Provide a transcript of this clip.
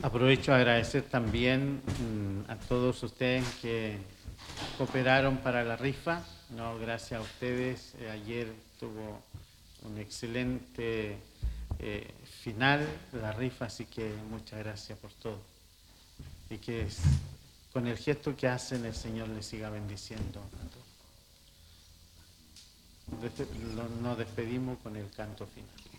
Aprovecho a agradecer también a todos ustedes que cooperaron para la rifa. No, gracias a ustedes. Ayer tuvo un excelente final la rifa, así que muchas gracias por todo. Y que con el gesto que hacen el Señor les siga bendiciendo a todos. Nos despedimos con el canto final.